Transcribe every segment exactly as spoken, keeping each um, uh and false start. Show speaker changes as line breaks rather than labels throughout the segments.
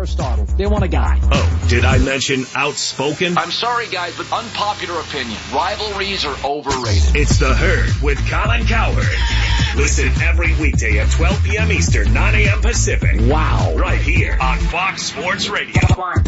Aristotle. They want a guy.
Oh, did I mention outspoken?
I'm sorry, guys, but unpopular opinion. Rivalries are overrated.
It's The Herd with Colin Cowherd. Listen every weekday at twelve p.m. Eastern, nine a.m. Pacific.
Wow.
Right here on Fox Sports Radio.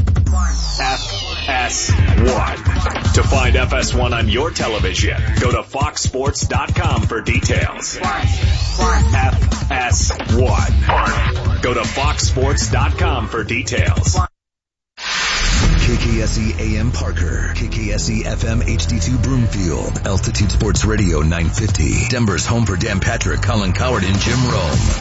F S one. To find F S one on your television, go to fox sports dot com for details. F S one. Go to fox sports dot com for details.
K K S E A M Parker, K K S E F M H D two Broomfield, Altitude Sports Radio nine fifty, Denver's home for Dan Patrick, Colin Cowherd, and Jim Rome.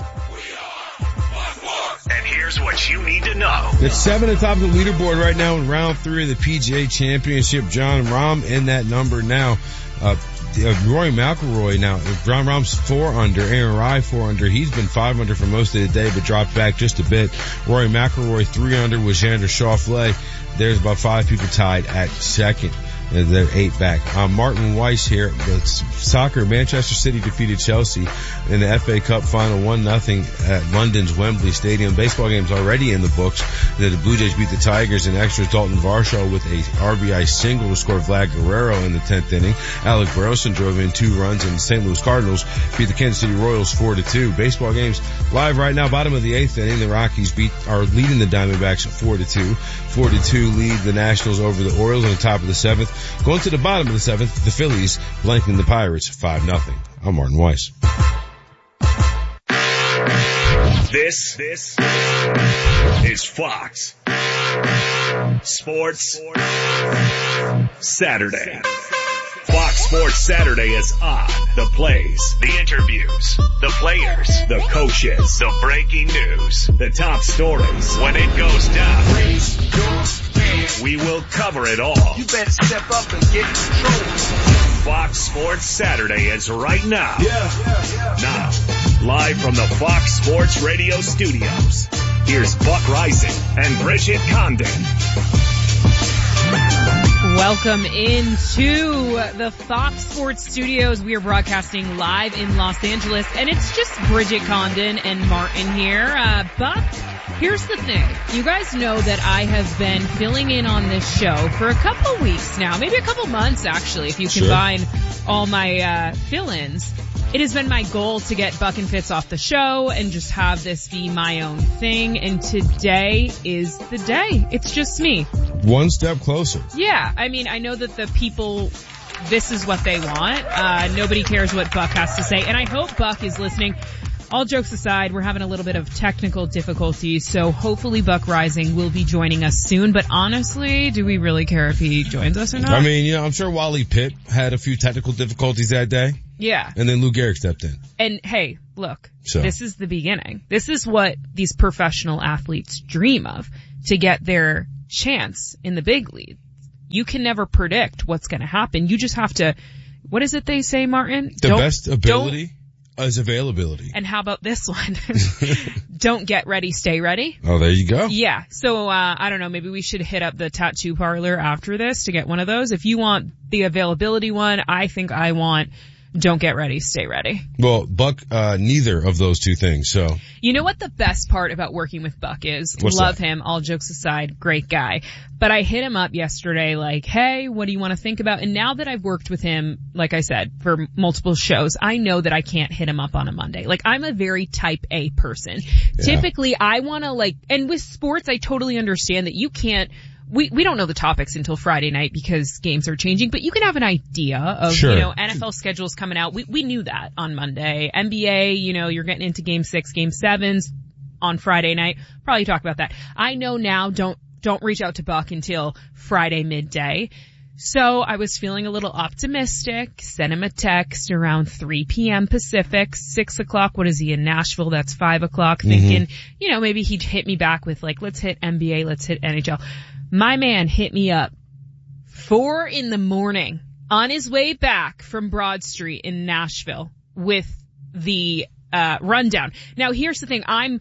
And here's what you need to know.
It's seven atop the leaderboard right now in round three of the P G A Championship. Jon Rahm in that number now. Uh, uh, Rory McIlroy now. Jon Rahm's four under. Aaron Rai four under. He's been five under for most of the day, but dropped back just a bit. Rory McIlroy three under with Xander Schauffele. There's about five people tied at second. They're eight back. Um, Martin Weiss here. The soccer, Manchester City defeated Chelsea in the F A Cup final one nothing at London's Wembley Stadium. Baseball game's already in the books. The Blue Jays beat the Tigers in extras. Dalton Varsho with a R B I single to score Vlad Guerrero in the tenth inning. Alec Burleson drove in two runs, and the Saint Louis Cardinals beat the Kansas City Royals four to two. Baseball games live right now. Bottom of the eighth inning. The Rockies beat are leading the Diamondbacks four to two. four to two lead the Nationals over the Orioles on the top of the seventh. Going to the bottom of the seventh, the Phillies blanking the Pirates five nothing. I'm Martin Weiss.
This, this is Fox Sports Saturday. Fox Sports Saturday is on. The plays, the interviews, the players, the coaches, the breaking news, the top stories. When it goes down, we will cover it all.
You better step up and get in control.
Fox Sports Saturday is right now. Yeah, yeah, yeah. Now, live from the Fox Sports Radio studios, here's Buck Rising and Bridget Condon.
Welcome into the Fox Sports Studios. We are broadcasting live in Los Angeles, and it's just Bridget Condon and Martin here. Uh, Buck, here's the thing. You guys know that I have been filling in on this show for a couple weeks now, maybe a couple months actually, if you
Sure.
combine all my uh fill-ins. It has been my goal to get Buck and Fitz off the show and just have this be my own thing, and today is the day. It's just me.
One step closer.
Yeah, I mean, I know that the people, this is what they want. Uh, nobody cares what Buck has to say, and I hope Buck is listening. All jokes aside, we're having a little bit of technical difficulties, so hopefully Buck Rising will be joining us soon, but honestly, do we really care if he joins us or not?
I mean, you know, I'm sure Wally Pitt had a few technical difficulties that day.
Yeah.
And then Lou Gehrig stepped in.
And hey, look,
So.
this is the beginning. This is what these professional athletes dream of, to get their chance in the big leagues. You can never predict what's going to happen. You just have to, what is it they say, Martin?
The
Don't-
best ability is availability.
And how about this one? Don't get ready, stay ready.
Oh, there you go.
Yeah. So, uh, I don't know, maybe we should hit up the tattoo parlor after this to get one of those. If you want the availability one, I think I want don't get ready, stay ready.
Well, Buck, uh, neither of those two things, so.
You know what the best part about working with Buck is?
What's
Love
that?
him, all jokes aside, great guy. But I hit him up yesterday like, hey, what do you want to think about? And now that I've worked with him, like I said, for multiple shows, I know that I can't hit him up on a Monday. Like, I'm a very type A person.
Yeah.
Typically, I want to like, and with sports, I totally understand that you can't, We, we don't know the topics until Friday night because games are changing, but you can have an idea of,
Sure.
you know, N F L schedules coming out. We, we knew that on Monday. N B A, you know, you're getting into game six, game sevens on Friday night. Probably talk about that. I know now, don't, don't reach out to Buck until Friday midday. So I was feeling a little optimistic, sent him a text around three p.m. Pacific, six o'clock. What is he in Nashville? That's five o'clock. Thinking, you know, maybe he'd hit me back with like, let's hit N B A, let's hit N H L. My man hit me up four in the morning on his way back from Broad Street in Nashville with the uh rundown. Now here's the thing, I'm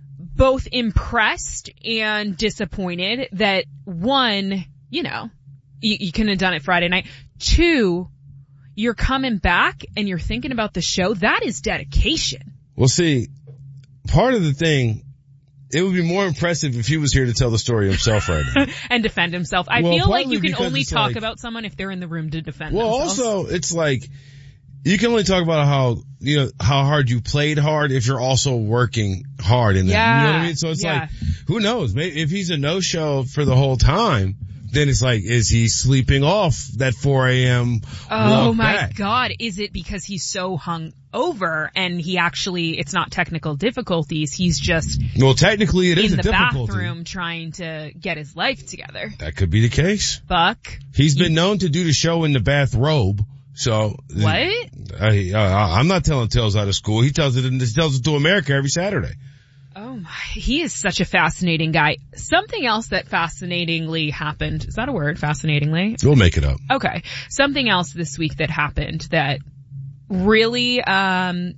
both impressed and disappointed that one, you know, you, you couldn't have done it Friday night. Two, you're coming back and you're thinking about the show. That is dedication.
Well, see, part of the thing it would be more impressive if he was here to tell the story himself right now.
And defend himself. I
Well,
feel like
partly
you can
because
only
it's
talk
like-
about someone if they're in the room to defend
Well,
themselves.
also, it's like, you can only talk about how, you know, how hard you played hard if you're also working hard in that.
Yeah,
You know what I mean? So it's
yeah.
like, who knows? Maybe if he's a no-show for the whole time, then it's like, is he sleeping off that four a.m.
Oh
walk
my
back?
God. Is it because he's so hung over and he actually, it's not technical difficulties. He's just
Well, technically it is
in
a
the
difficulty.
bathroom trying to get his life together.
That could be the case.
Buck.
He's been known to do the show in the bathrobe. So
What?
I, uh, I'm not telling tales out of school. He tells it. He tells it to America every Saturday.
Oh my, he is such a fascinating guy. Something else that fascinatingly happened. Is that a word? Fascinatingly?
We'll make it up.
Okay. Something else this week that happened that really, um,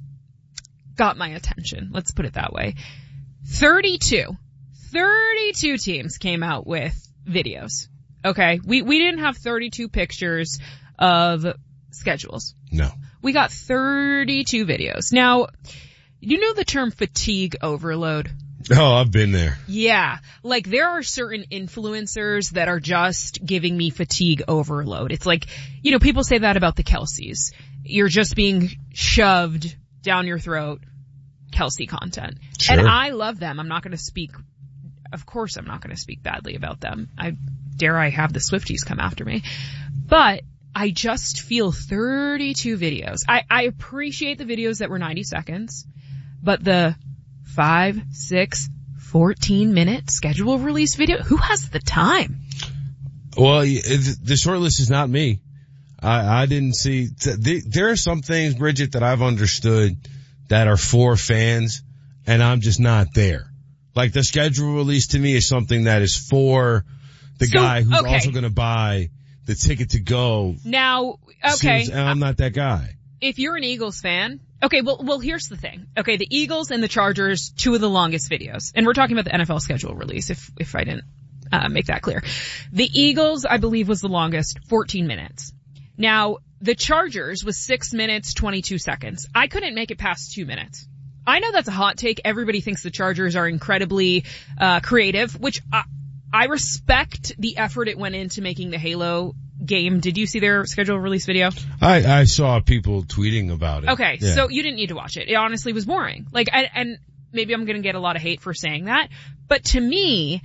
got my attention. Let's put it that way. thirty-two. thirty-two teams came out with videos. Okay. We, we didn't have thirty-two pictures of schedules.
No.
We got thirty-two videos. Now, you know the term fatigue overload?
Oh, I've been there.
Yeah. Like there are certain influencers that are just giving me fatigue overload. It's like, you know, people say that about the Kelseys. You're just being shoved down your throat Kelsey content.
Sure.
And I love them. I'm not going to speak, of course I'm not going to speak badly about them. I dare I have the Swifties come after me. But I just feel thirty-two videos. I, I appreciate the videos that were ninety seconds, but the five, six, fourteen minute schedule release video, who has the time?
Well, it, the short list is not me. I, I didn't see, th- there are some things, Bridget, that I've understood that are for fans, and I'm just not there. Like the schedule release to me is something that is for the
So,
guy who's
okay.
also going to buy the ticket to go.
Now, okay.
And I'm not that guy.
If you're an Eagles fan, okay, well, well, here's the thing. Okay, the Eagles and the Chargers, two of the longest videos. And we're talking about the N F L schedule release, if, if I didn't, uh, make that clear. The Eagles, I believe, was the longest, fourteen minutes. Now, the Chargers was six minutes, twenty-two seconds. I couldn't make it past two minutes. I know that's a hot take. Everybody thinks the Chargers are incredibly, uh, creative, which I, I respect the effort it went into making the Halo game. Did you see their schedule release video?
I, I saw people tweeting about it.
Okay,
Yeah.
so you didn't need to watch it. It honestly was boring. Like, and, and maybe I'm gonna get a lot of hate for saying that, but to me,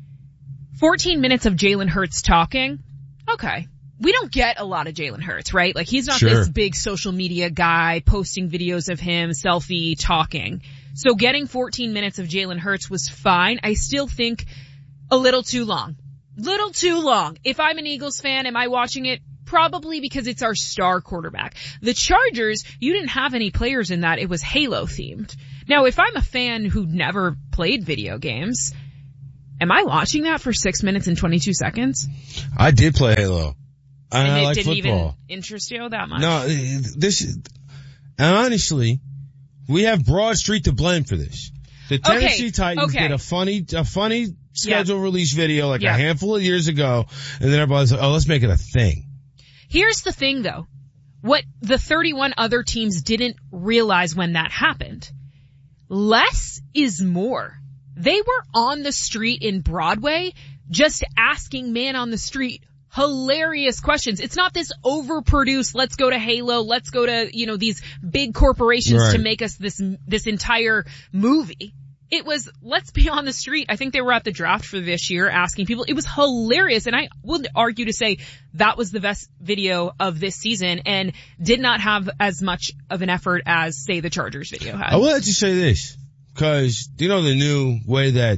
fourteen minutes of Jalen Hurts talking, okay. We don't get a lot of Jalen Hurts, right? Like, he's not
Sure.
this big social media guy posting videos of him, selfie, talking. So getting fourteen minutes of Jalen Hurts was fine. I still think a little too long. Little too long. If I'm an Eagles fan, am I watching it? Probably because it's our star quarterback. The Chargers, you didn't have any players in that. It was Halo themed. Now, if I'm a fan who never played video games, am I watching that for six minutes and twenty-two seconds?
I did play Halo. And,
And
I
it
like
didn't
football.
even interest you that much?
No, this, and honestly, we have Broad Street to blame for this. The Tennessee
Okay,
Titans
okay.
did a funny, a funny schedule release video like
Yeah.
a handful of years ago, and then everybody's like, oh, let's make it a thing.
Here's the thing though. What the thirty-one other teams didn't realize when that happened. Less is more. They were on the street in Broadway just asking man on the street hilarious questions. It's not this overproduced, let's go to Halo, let's go to, you know, these big corporations
Right.
to make us this, this entire movie. It was, let's be on the street. I think they were at the draft for this year asking people. It was hilarious. And I would argue to say that was the best video of this season and did not have as much of an effort as, say, the Chargers video had.
I will let you say this, cause you know the new way that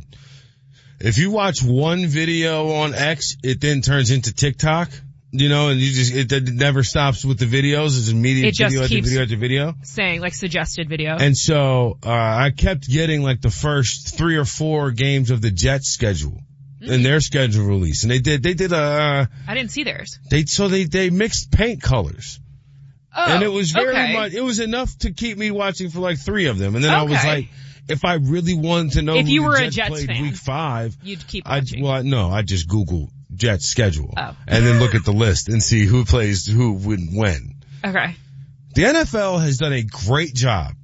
if you watch one video on X, it then turns into TikTok, you know, and you just, it, it never stops with the videos. It's immediate
It just
video after
keeps-
video after video.
Saying, like, suggested video.
And so, uh, I kept getting like the first three or four games of the Jets schedule and their schedule release. And they did, they did a, uh,
I didn't see theirs.
they, so they, they mixed paint colors.
Oh,
And it was very
okay.
much, it was enough to keep me watching for like three of them. And then I was
Okay.
like, if I really wanted to know
If
who
you
the
were a
Jets
Jets
played
fan,
week five,
You'd keep
I,
watching.
well, no, I just Google Jets schedule
Oh.
and then look at the list and see who plays who when when.
Okay.
The N F L has done a great job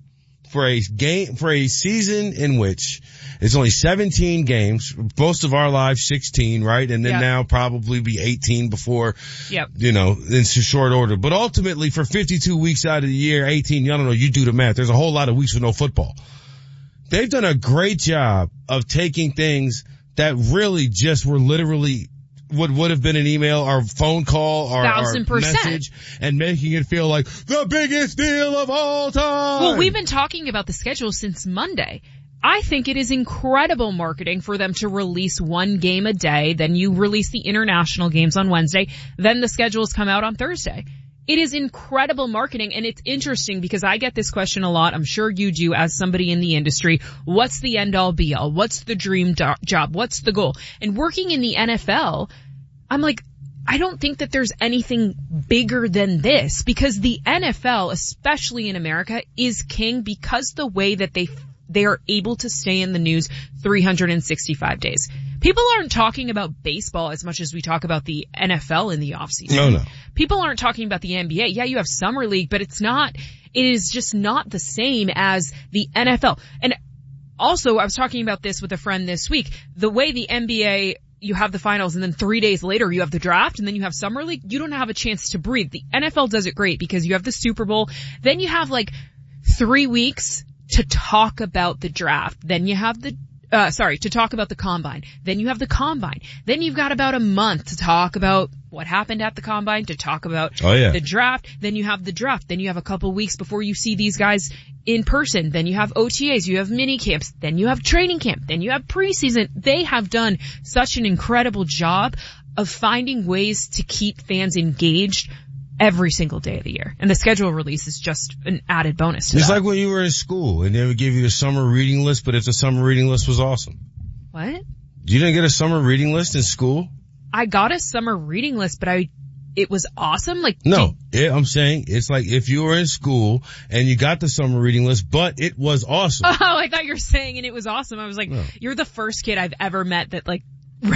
for a game, for a season in which it's only seventeen games, most of our lives sixteen, right? And then
yep.
now probably be eighteen before,
yep.
you know, in short order. But ultimately for fifty-two weeks out of the year, eighteen, I don't know, you do the math. There's a whole lot of weeks with no football. They've done a great job of taking things that really just were literally would would have been an email or phone call or, or message and making it feel like the biggest deal of all time.
Well, we've been talking about the schedule since Monday. I think it is incredible marketing for them to release one game a day, then you release the international games on Wednesday, then the schedules come out on Thursday. It is incredible marketing, and it's interesting because I get this question a lot. I'm sure you do as somebody in the industry. What's the end-all be-all? What's the dream do- job? What's the goal? And working in the N F L, I'm like, I don't think that there's anything bigger than this because the N F L, especially in America, is king because the way that they they are able to stay in the news three hundred sixty-five days. People aren't talking about baseball as much as we talk about the N F L in the offseason.
No, no.
People aren't talking about the N B A. Yeah, you have Summer League, but it's not, it is just not the same as the N F L. And also, I was talking about this with a friend this week. The way the N B A, you have the finals and then three days later you have the draft and then you have Summer League, you don't have a chance to breathe. The N F L does it great because you have the Super Bowl, then you have like three weeks to talk about the draft. Then you have the, uh, sorry, to talk about the combine. Then you have the combine. Then you've got about a month to talk about what happened at the combine, to talk about
oh, yeah.
the draft. Then you have the draft. Then you have a couple weeks before you see these guys in person. Then you have O T As. You have mini camps. Then you have training camp. Then you have preseason. They have done such an incredible job of finding ways to keep fans engaged every single day of the year. And the schedule release is just an added bonus to
It's
that.
like when you were in school and they would give you the summer reading list, but if the summer reading list was awesome.
What?
You didn't get a summer reading list in school?
I got a summer reading list, but I, it was awesome. Like,
no, it, I'm saying it's like if you were in school and you got the summer reading list, but it was awesome.
Oh, I thought you were saying and it was awesome. I was like,
no. You're
the first kid I've ever met that like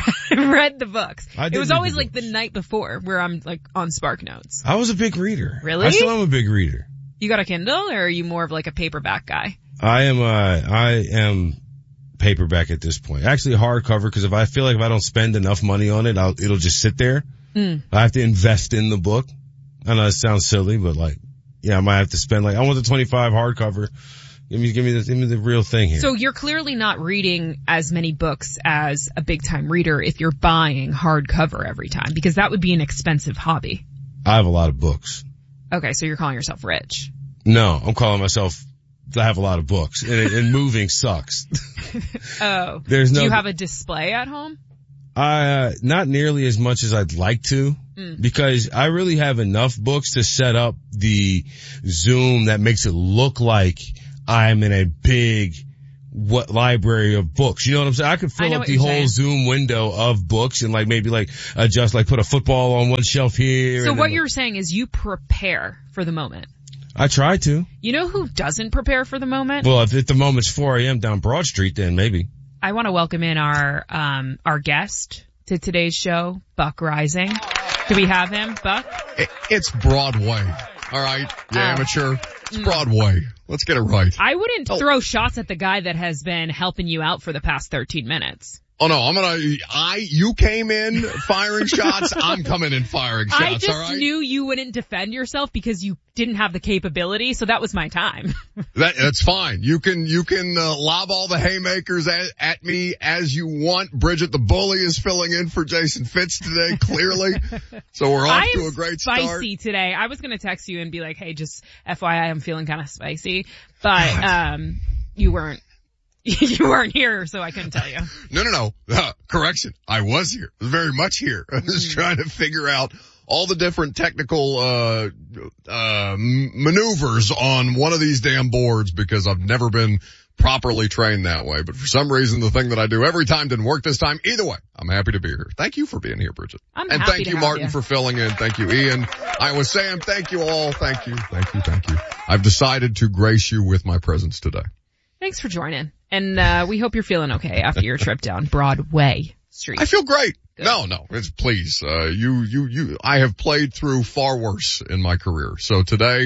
read the books.
I did
it was
read
always
the
like
books.
the night before where I'm like on Spark Notes.
I was a big reader.
Really?
I still am a big reader.
You got a Kindle or are you more of like a paperback guy?
I am, uh, I am paperback at this point. Actually hardcover because if I feel like if I don't spend enough money on it, I'll, it'll just sit there.
Mm.
I have to invest in the book. I know it sounds silly, but like, yeah, I might have to spend like, I want the twenty-five hardcover. Give me, give me the, give me the real thing here.
So you're clearly not reading as many books as a big time reader if you're buying hardcover every time because that would be an expensive hobby.
I have a lot of books.
Okay, so you're calling yourself rich.
No, I'm calling myself, I have a lot of books and, and moving sucks.
Oh.
There's no.
Do you have a display at home?
I, uh, not nearly as much as I'd like to mm. because I really have enough books to set up the Zoom that makes it look like I'm in a big what library of books. You know what I'm saying? I could fill
I
up the whole
saying.
Zoom window of books and like maybe like adjust, like put a football on one shelf here.
So
and
what
then,
you're
like,
saying is you prepare for the moment.
I try to.
You know who doesn't prepare for the moment?
Well, if at the moment's four a.m. down Broad Street, then maybe.
I want to welcome in our, um, our guest to today's show, Buck Rising. Do we have him, Buck?
It's Broadway. All right. You
Oh.
amateur. It's Broadway. Let's get it right.
I wouldn't
Oh.
throw shots at the guy that has been helping you out for the past thirteen minutes.
Oh no, I'm gonna, I, you came in firing shots, I'm coming in firing shots,
I just
alright?
knew you wouldn't defend yourself because you didn't have the capability, so that was my time.
That, that's fine. You can, you can, uh, lob all the haymakers at, at me as you want. Bridget the Bully is filling in for Jason Fitz today, clearly. So we're off
I'm
to a great start.
spicy today. I was gonna text you and be like, hey, just F Y I, I'm feeling kinda spicy. But, um, you weren't. You weren't here, so I couldn't tell you.
No, no, no. Uh, correction. I was here. Very much here. I was trying to figure out all the different technical, uh, uh, maneuvers on one of these damn boards because I've never been properly trained that way. But for some reason, the thing that I do every time didn't work this time. Either way, I'm happy to be here. Thank you for being here, Bridget.
I'm
and
happy
thank
to
you,
have
Martin,
you.
for filling in. Thank you, Ian. I was Sam. Thank you all. Thank you. Thank you. Thank you. I've decided to grace you with my presence today.
Thanks for joining. And, uh, we hope you're feeling okay after your trip down Broadway Street.
I feel great.
Good.
No, no, it's please, uh, you, you, you, I have played through far worse in my career. So today,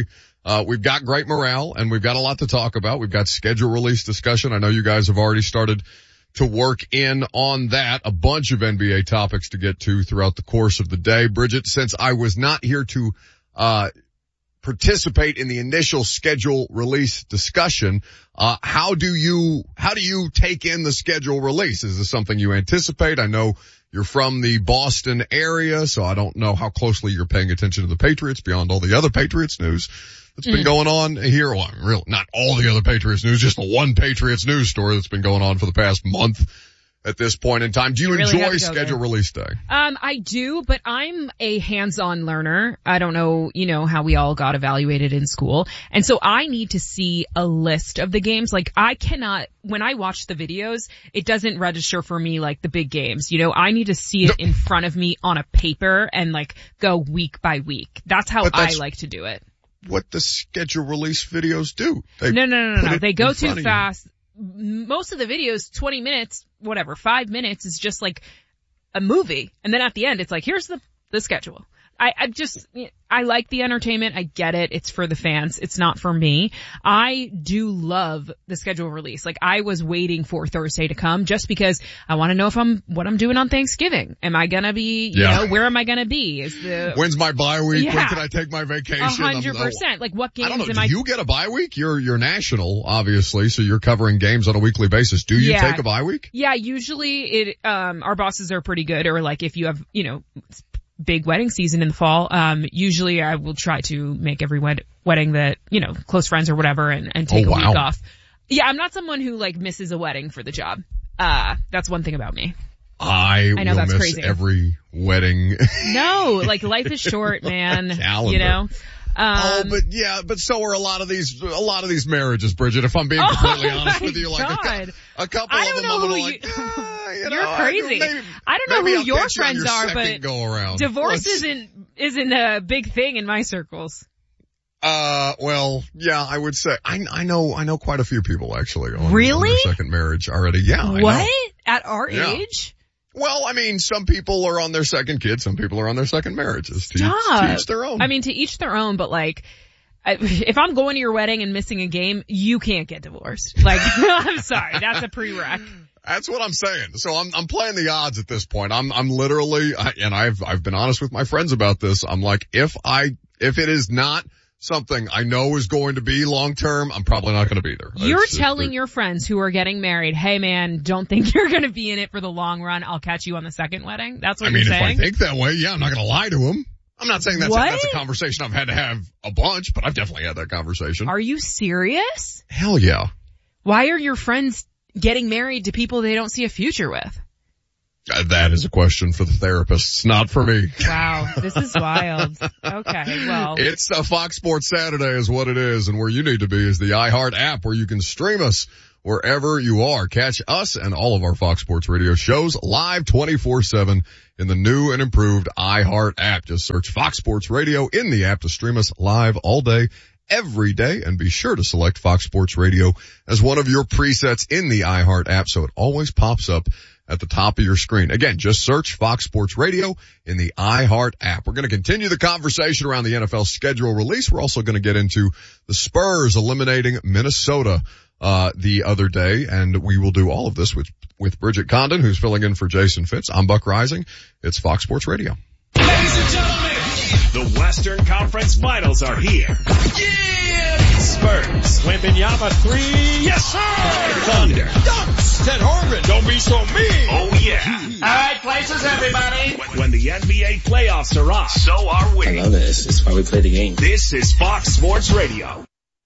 Uh, we've got great morale and we've got a lot to talk about. We've got schedule release discussion. I know you guys have already started to work in on that. A bunch of N B A topics to get to throughout the course of the day. Bridget, since I was not here to, uh, participate in the initial schedule release discussion, uh, how do you, how do you take in the schedule release? Is this something you anticipate? I know you're from the Boston area, so I don't know how closely you're paying attention to the Patriots beyond all the other Patriots news that's been mm. going on here. Well, real, not all the other Patriots news, just the one Patriots news story that's been going on for the past month at this point in time. Do you, you really enjoy schedule there. Release day?
Um, I do, but I'm a hands-on learner. I don't know, you know, how we all got evaluated in school. And so I need to see a list of the games. Like I cannot, when I watch the videos, it doesn't register for me like the big games. You know, I need to see it no. in front of me on a paper and like go week by week. That's how that's I like to do it.
What the schedule release videos do. They
no, no, no, no, no. They go too fast. Most of the videos, twenty minutes, whatever, five minutes is just like a movie. And then at the end, it's like, here's the, the schedule. I, I just, I like the entertainment. I get it. It's for the fans. It's not for me. I do love the schedule release. Like I was waiting for Thursday to come just because I want to know if I'm, what I'm doing on Thanksgiving. Am I going to be, you yeah. know, where am I going to be? Is the,
when's my bye week? Yeah. When can I take my vacation?
A hundred percent. Like what games
I don't know,
am
do
I?
you get a bye week? You're, you're national, obviously, so you're covering games on a weekly basis. Do you
yeah.
take a bye week?
Yeah, usually it, um, our bosses are pretty good, or like if you have, you know, big wedding season in the fall, um, usually I will try to make every wed- wedding that, you know, close friends or whatever and, and take
oh,
a
wow.
week off. Yeah, I'm not someone who like misses a wedding for the job. Uh, that's one thing about me.
I,
I know
will
that's
miss
crazy.
every wedding.
No, like life is short, man.
Calendar.
You know? Um,
oh, but yeah, but so are a lot of these, a lot of these marriages, Bridget, if I'm being
oh
completely honest with you. Like
God.
a, a couple
I
of
don't
them,
know
I'm
who
like,
you,
ah, you
you're
know,
crazy.
I, maybe,
I don't know who
I'll
your friends
your
are, but
go around.
divorce
Let's,
isn't, isn't a big thing in my circles.
Uh, well, yeah, I would say, I, I know, I know quite a few people actually on,
really?
on their second marriage already. Yeah. I
what?
know.
At our
yeah.
age?
Well, I mean, some people are on their second kid, some people are on their second marriages. To,
Stop.
each, to each their own.
I mean, to each their own, but like, if I'm going to your wedding and missing a game, you can't get divorced. Like, I'm sorry, that's a prereq.
That's what I'm saying. So I'm, I'm playing the odds at this point. I'm, I'm literally, and I've, I've been honest with my friends about this. I'm like, if I, if it is not something I know is going to be long term, I'm probably not going to be there.
You're
it's,
telling
it's,
your friends who are getting married, hey man, don't think you're going to be in it for the long run. I'll catch you on the second wedding. That's what
I
you're
mean,
saying?
if I think that way, yeah, I'm not going to lie to them. I'm not saying that's a, that's a conversation I've had to have a bunch, but I've definitely had that conversation.
Are you serious?
Hell yeah.
Why are your friends getting married to people they don't see a future with?
Uh, that is a question for the therapists, not for me.
Wow, this is wild. Okay, well.
It's a Fox Sports Saturday is what it is, and where you need to be is the iHeart app where you can stream us wherever you are. Catch us and all of our Fox Sports Radio shows live twenty-four seven in the new and improved iHeart app. Just search Fox Sports Radio in the app to stream us live all day, every day, and be sure to select Fox Sports Radio as one of your presets in the iHeart app so it always pops up at the top of your screen. Again, just search Fox Sports Radio in the iHeart app. We're going to continue the conversation around the N F L schedule release. We're also going to get into the Spurs eliminating Minnesota uh the other day, and we will do all of this with with Bridget Condon, who's filling in for Jason Fitz. I'm Buck Rising. It's Fox Sports Radio.
Ladies and gentlemen, the Western Conference Finals are here. Yeah! Spurs. Wembanyama three. Yes, sir! Thunder. Dunks. Ted Harvin. Don't be so mean. Oh, yeah.
All right, places, everybody.
When, when the N B A playoffs are on, so are we.
I love it. It's why we play the game.
This is Fox Sports Radio.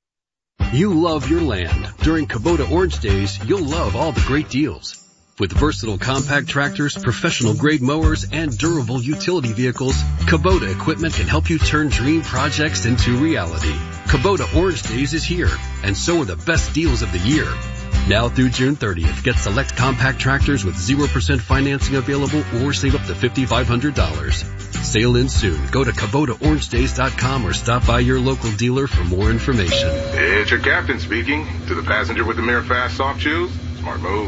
You love your land. During Kubota Orange Days, you'll love all the great deals. With versatile compact tractors, professional-grade mowers, and durable utility vehicles, Kubota equipment can help you turn dream projects into reality. Kubota Orange Days is here, and so are the best deals of the year. Now through June thirtieth, get select compact tractors with zero percent financing available or save up to five thousand five hundred dollars. Sale ends soon. Go to Kubota Orange Days dot com or stop by your local dealer for more information.
It's your captain speaking. To the passenger with the mirror fast soft shoes, smart move.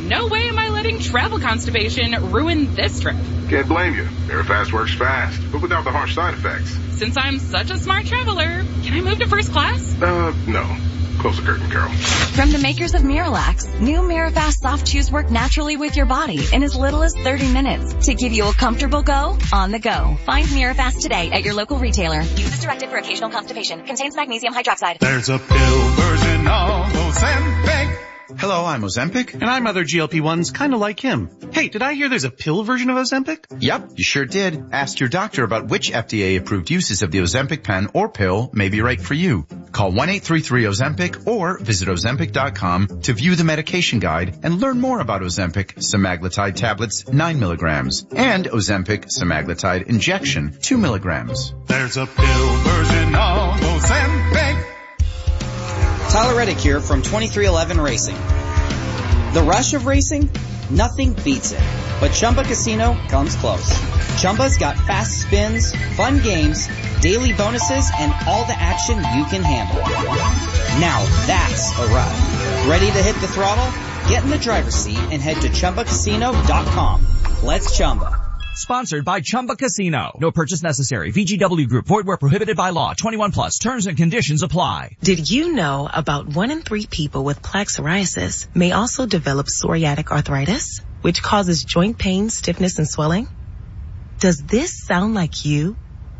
no way am I letting travel constipation ruin this trip.
Can't blame you. Airfast works fast, but without the harsh side effects.
Since I'm such a smart traveler, can I move to first class?
Uh, no. Close the curtain, Carol.
From the makers of Miralax, new Mirafast soft chews work naturally with your body in as little as thirty minutes to give you a comfortable go on the go. Find Mirafast today at your local retailer. Use as directed for occasional constipation. Contains magnesium hydroxide.
There's a pill version of Ozempic. Hello, I'm Ozempic, and I'm other G L P ones kind of like him. Hey, did I hear there's a pill version of Ozempic?
Yep, you sure did. Ask your doctor about which F D A-approved uses of the Ozempic pen or pill may be right for you. Call one eight three three Ozempic or visit Ozempic dot com to view the medication guide and learn more about Ozempic semaglutide tablets nine milligrams and Ozempic semaglutide injection two milligrams.
There's a pill version of Ozempic.
Tyler Reddick here from twenty-three eleven Racing. The rush of racing? Nothing beats it. But Chumba Casino comes close. Chumba's got fast spins, fun games, daily bonuses, and all the action you can handle. Now that's a ride. Ready to hit the throttle? Get in the driver's seat and head to Chumba Casino dot com. Let's Chumba.
Sponsored by Chumba Casino. No purchase necessary. V G W Group. Void where prohibited by law. twenty-one plus. Terms and conditions apply.
Did you know about one in three people with plaque psoriasis may also develop psoriatic arthritis, which causes joint pain, stiffness, and swelling? Does this sound like you?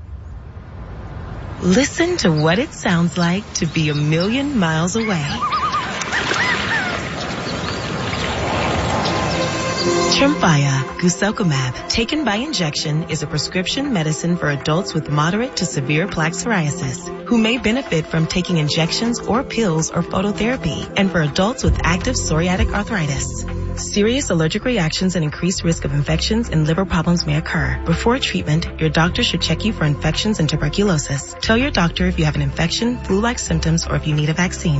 Listen to what it sounds like to be a million miles away. Tremfya guselkumab, taken by injection, is a prescription medicine for adults with moderate to severe plaque psoriasis who may benefit from taking injections or pills or phototherapy, and for adults with active psoriatic arthritis. Serious allergic reactions and increased risk of infections and liver problems may occur. Before treatment, your doctor should check you for infections and tuberculosis. Tell your doctor if you have an infection, flu-like symptoms, or if you need a vaccine.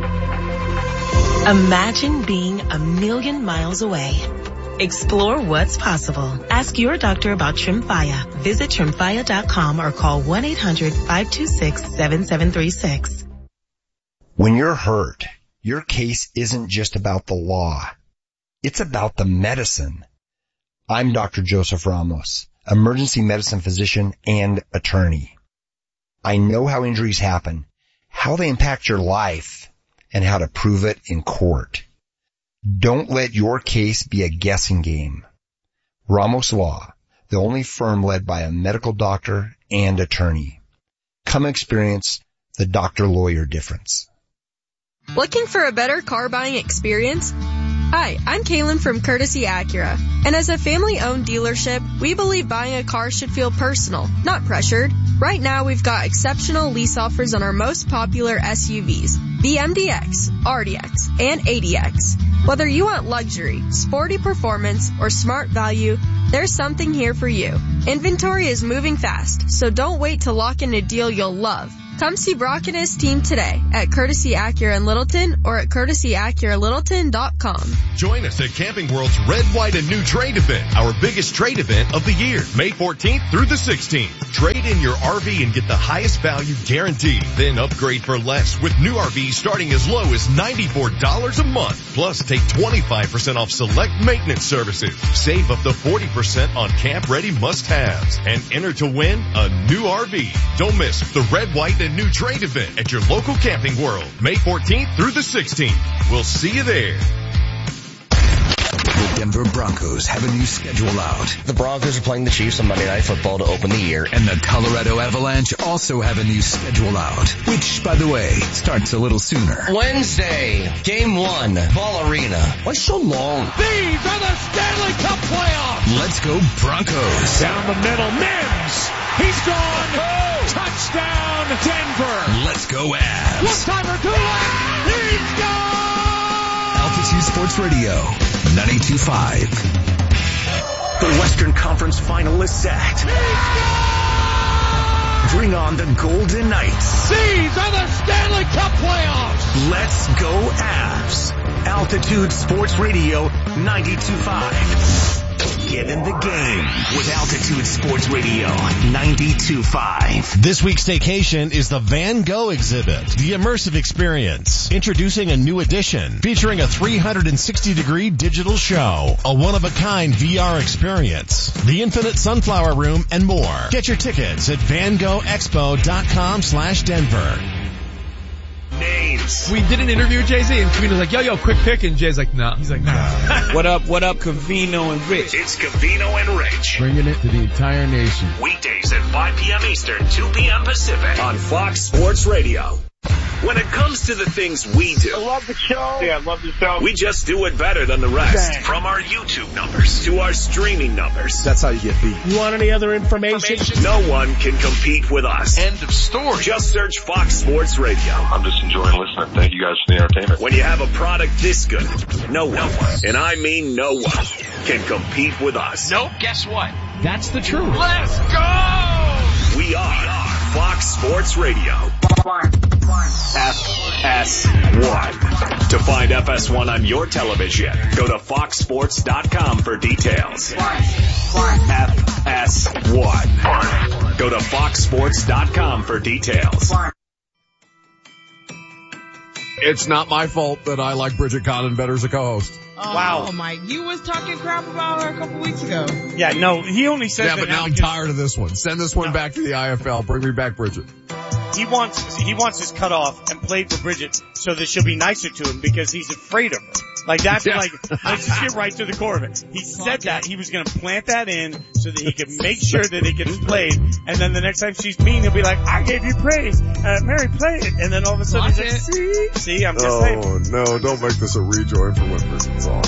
Imagine being a million miles away. Explore what's possible. Ask your doctor about Tremfya. Visit Tremfya dot com or call one eight hundred five two six seven seven three six.
When you're hurt, your case isn't just about the law. It's about the medicine. I'm Doctor Joseph Ramos, emergency medicine physician and attorney. I know how injuries happen, how they impact your life, and how to prove it in court. Don't let your case be a guessing game. Ramos Law, the only firm led by a medical doctor and attorney. Come experience the doctor-lawyer difference.
Looking for a better car buying experience? Hi, I'm Kaylin from Courtesy Acura, and as a family-owned dealership, we believe buying a car should feel personal, not pressured. Right now, we've got exceptional lease offers on our most popular S U Vs, the M D X, R D X, and A D X. Whether you want luxury, sporty performance, or smart value, there's something here for you. Inventory is moving fast, so don't wait to lock in a deal you'll love. Come see Brock and his team today at Courtesy Acura in Littleton or at Courtesy Acura Littleton dot com.
Join us at Camping World's Red, White, and New Trade Event, our biggest trade event of the year, May fourteenth through the sixteenth. Trade in your R V and get the highest value guaranteed. Then upgrade for less with new R Vs starting as low as ninety-four dollars a month. Plus, take twenty-five percent off select maintenance services. Save up to forty percent on camp-ready must-haves. And enter to win a new R V. Don't miss the Red, White, and New Trade Event at your local Camping World, May fourteenth through the sixteenth. We'll see you there.
The Denver Broncos have a new schedule out.
The Broncos are playing the Chiefs on Monday Night Football to open the year.
And the Colorado Avalanche also have a new schedule out, which, by the way, starts a little sooner.
Wednesday, game one, Ball Arena. Why so long?
These are the Stanley Cup playoffs.
Let's go Broncos.
Down the middle, Mims. He's gone. Oh. Touchdown, Denver.
Let's go Avs.
One-timer, Kulak. He's gone.
Altitude Sports Radio, ninety-two point five.
The Western Conference final is set. Bring on the Golden Knights.
These are the Stanley Cup playoffs.
Let's go Avs. Altitude Sports Radio, ninety-two point five. Get in the game with Altitude Sports Radio ninety-two point five.
This week's staycation is the Van Gogh exhibit, the immersive experience. Introducing a new edition featuring a three hundred sixty degree digital show, a one-of-a-kind V R experience, the Infinite Sunflower Room, and more. Get your tickets at van gogh expo dot com slash Denver.
Names.
We did an interview with Jay-Z, and Cavino's like, yo, yo, quick pick, and Jay's like, no. He's like, no.
What up, what up, Cavino and Rich?
It's Cavino and Rich.
Bringing it to the entire nation.
Weekdays at five p.m. Eastern, two p.m. Pacific on Fox Sports Radio. When it comes to the things we do,
I love the show. Yeah, I love the show.
We just do it better than the rest. Dang. From our YouTube numbers to our streaming numbers.
That's how you get beat.
You want any other information? information?
No one can compete with us.
End of story.
Just search Fox Sports Radio.
I'm just enjoying listening. Thank you guys for the entertainment.
When you have a product this good, no one, and I mean no one, can compete with us.
Nope. Guess what?
That's the truth.
Let's go!
We are Fox Sports Radio. F S one. To find F S one on your television, go to fox sports dot com for details. F S one. Go to fox sports dot com for details.
It's not my fault that I like Bridget Condon better as a co-host.
Oh,
wow.
Oh my, you was talking crap about her a couple weeks ago.
Yeah, no, he only said
yeah,
that.
Yeah, but now I'm tired of this one. Send this one no. back to the I F L. Bring me back Bridget.
He wants, he wants his cut off and played for Bridget so that she'll be nicer to him because he's afraid of her. Like that's yeah. like, let's just get right to the core of it. He said that he was going to plant that in so that he could make sure that it gets played. And then the next time she's mean, he'll be like, I gave you praise. Uh, Mary, play it. And then all of a sudden
Watch
he's like, see, see, I'm just
oh,
saying.
Oh no, don't make this a rejoin for when Bridget's on.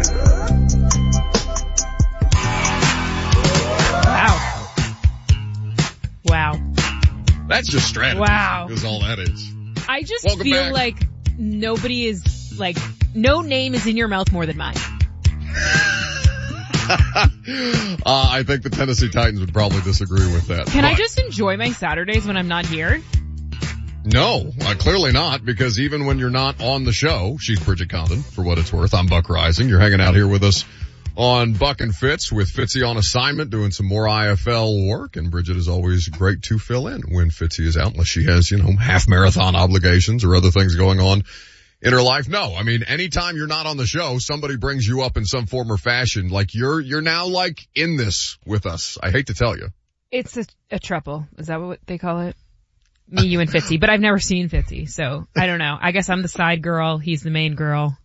Wow. Wow.
That's just strategy.
Wow.
Is all that is.
I just
Welcome
feel
back.
like nobody is, like, no name is in your mouth more than mine.
uh, I think the Tennessee Titans would probably disagree with that.
Can
but
I just enjoy my Saturdays when I'm not here?
No, uh, clearly not, because even when you're not on the show, she's Bridget Condon, for what it's worth. I'm Buck Rising. You're hanging out here with us on Buck and Fitz, with Fitzy on assignment doing some more I F L work, and Bridget is always great to fill in when Fitzy is out, unless she has, you know, half marathon obligations or other things going on in her life. No, I mean, anytime you're not on the show, somebody brings you up in some form or fashion. Like you're, you're now like in this with us. I hate to tell you.
It's a, a triple. Is that what they call it? Me, you, and Fitzy. But I've never seen Fitzy, so I don't know. I guess I'm the side girl. He's the main girl.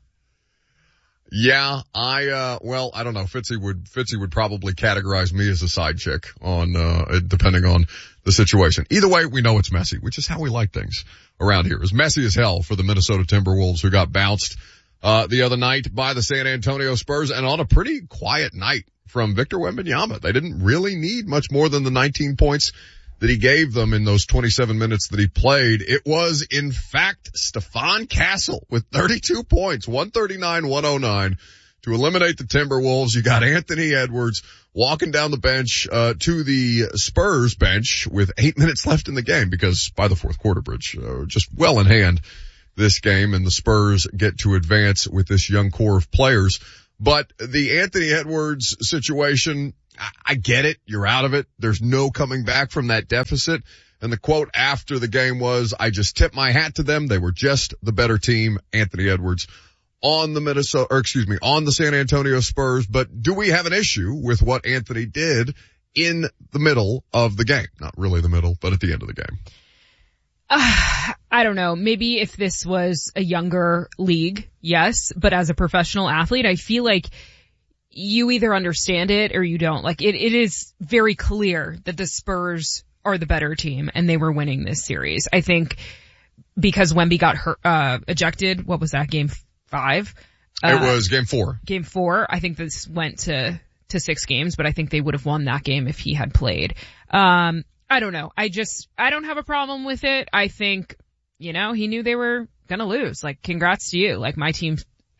Yeah, I, uh, well, I don't know. Fitzy would, Fitzy would probably categorize me as a side chick on, uh, depending on the situation. Either way, we know it's messy, which is how we like things around here. It's messy as hell for the Minnesota Timberwolves, who got bounced, uh, the other night by the San Antonio Spurs, and on a pretty quiet night from Victor Wembanyama. They didn't really need much more than the nineteen points that he gave them in those twenty-seven minutes that he played. It was, in fact, Stephon Castle with thirty-two points, one thirty-nine one oh nine to eliminate the Timberwolves. You got Anthony Edwards walking down the bench, uh, to the Spurs bench with eight minutes left in the game, because by the fourth quarter, Bridge, uh, just well in hand this game, and the Spurs get to advance with this young core of players. But the Anthony Edwards situation, I get it. You're out of it. There's no coming back from that deficit. And the quote after the game was, I just tip my hat to them. They were just the better team. Anthony Edwards on the Minnesota, or excuse me, on the San Antonio Spurs. But do we have an issue with what Anthony did in the middle of the game? Not really the middle, but at the end of the game.
Uh, I don't know. Maybe if this was a younger league, yes. But as a professional athlete, I feel like you either understand it or you don't. Like it, it is very clear that the Spurs are the better team and they were winning this series. I think because Wemby got hurt, uh, ejected. What was that, game five?
Uh, it was game four.
Game four. I think this went to, to six games, but I think they would have won that game if he had played. Um, I don't know. I just, I don't have a problem with it. I think, you know, he knew they were gonna lose. Like, congrats to you. Like, my team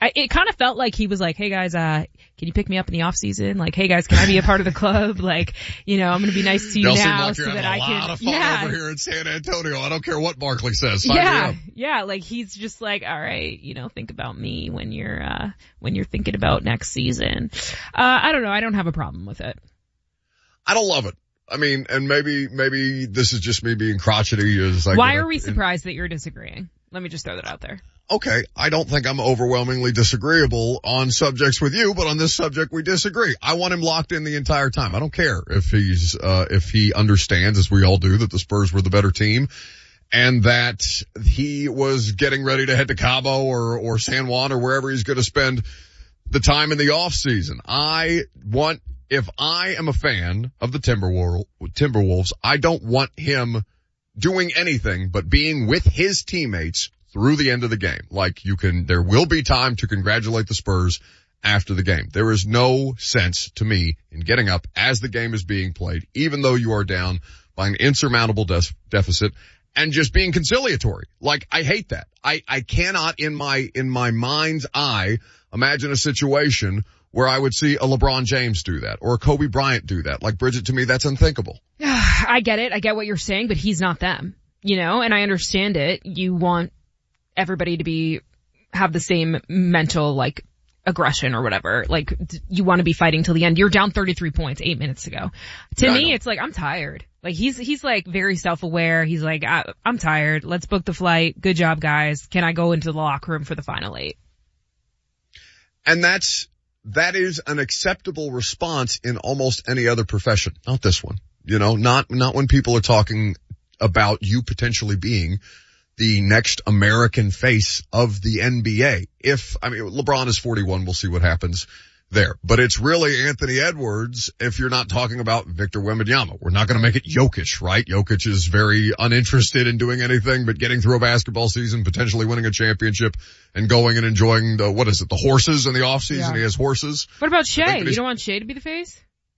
I, it kind of felt like he was like, hey guys, uh, can you pick me up in the off season? Like, hey guys, can I be a part of the club? Like, you know, I'm going to be nice to you
Y'all
now
like
so
you're
that
having
I
a
can.
lot of fun
yeah.
over here in San Antonio. I don't care what Barkley says. Sign
yeah.
me up.
Yeah. Like he's just like, all right, you know, think about me when you're, uh, when you're thinking about next season. Uh, I don't know. I don't have a problem with it.
I don't love it. I mean, and maybe, maybe this is just me being crotchety. Is like,
Why are we surprised that you're disagreeing? Let me just throw that out there.
Okay, I don't think I'm overwhelmingly disagreeable on subjects with you, but on this subject we disagree. I want him locked in the entire time. I don't care if he's, uh, if he understands, as we all do, that the Spurs were the better team and that he was getting ready to head to Cabo or, or San Juan or wherever he's going to spend the time in the off season. I want, if I am a fan of the Timberwolves, Timberwolves, I don't want him doing anything but being with his teammates through the end of the game. Like you can, there will be time to congratulate the Spurs after the game. There is no sense to me in getting up as the game is being played, even though you are down by an insurmountable de- deficit and just being conciliatory. Like I hate that. I, I cannot in my, in my mind's eye imagine a situation where I would see a LeBron James do that or a Kobe Bryant do that. Like Bridget, to me, that's unthinkable.
I get it. I get what you're saying, but he's not them, you know, and I understand it. You want everybody to be, have the same mental, like, aggression or whatever. Like, you want to be fighting till the end. You're down thirty-three points eight minutes ago. To
yeah,
me, it's like, I'm tired. Like, he's, he's like very self-aware. He's like, I, I'm tired. Let's book the flight. Good job, guys. Can I go into the locker room for the final eight?
And that's, that is an acceptable response in almost any other profession. Not this one. You know, not, not when people are talking about you potentially being the next American face of the N B A. If, I mean, LeBron is forty-one, we'll see what happens there. But it's really Anthony Edwards if you're not talking about Victor Wembanyama. We're not going to make it Jokic, right? Jokic is very uninterested in doing anything but getting through a basketball season, potentially winning a championship, and going and enjoying the, what is it, the horses in the off season. Yeah. He has horses.
What about Shea? You don't want Shea to be the face?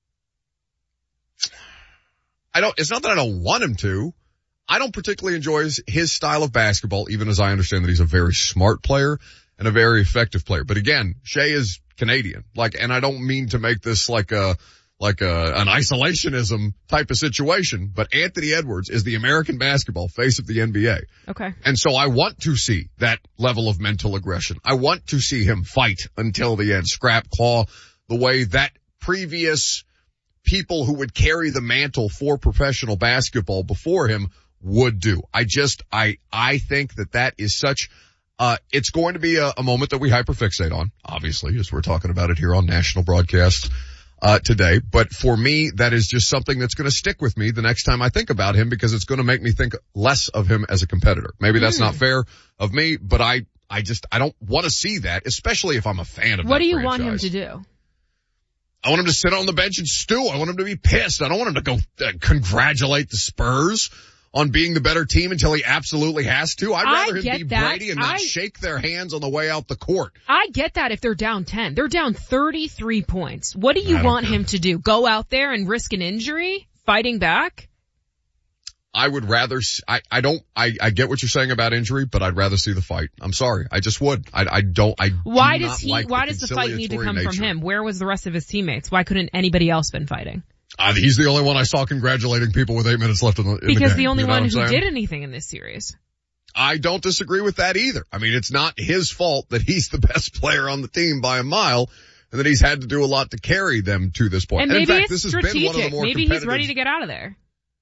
I don't, it's not that I don't want him to. I don't particularly enjoy his, his style of basketball, even as I understand that he's a very smart player and a very effective player. But again, Shea is Canadian. Like, and I don't mean to make this like a, like a, an isolationism type of situation, but Anthony Edwards is the American basketball face of the N B A.
Okay.
And so I want to see that level of mental aggression. I want to see him fight until the end, scrap, claw, the way that previous people who would carry the mantle for professional basketball before him would do. I just, I, I think that that is such, uh, it's going to be a, a moment that we hyperfixate on, obviously, as we're talking about it here on national broadcast, uh, today. But for me, that is just something that's going to stick with me the next time I think about him because it's going to make me think less of him as a competitor. Maybe that's mm. not fair of me, but I, I just, I don't want to see that, especially if I'm a fan of
what
that
do you
franchise.
want him to do?
I want him to sit on the bench and stew. I want him to be pissed. I don't want him to go uh, congratulate the Spurs on being the better team until he absolutely has to. I'd rather him be
that.
Brady and not
I,
shake their hands on the way out the court.
I get that if they're down ten. They're down thirty-three points. What do you want him to do? Go out there and risk an injury? Fighting back?
I would rather, I, I don't, I, I get what you're saying about injury, but I'd rather see the fight. I'm sorry. I just would. I, I don't, I
Why
do
does he,
like
why
the
does the fight need to come
nature.
from him? Where was the rest of his teammates? Why couldn't anybody else been fighting?
Uh, he's the only one I saw congratulating people with eight minutes left in the, in
because
the game.
Because the only
you know
one who
saying?
did anything in this series.
I don't disagree with that either. I mean, it's not his fault that he's the best player on the team by a mile and that he's had to do a lot to carry them to this point.
And,
and
maybe
in fact,
it's
this has been one of the more
maybe he's ready to get out of there.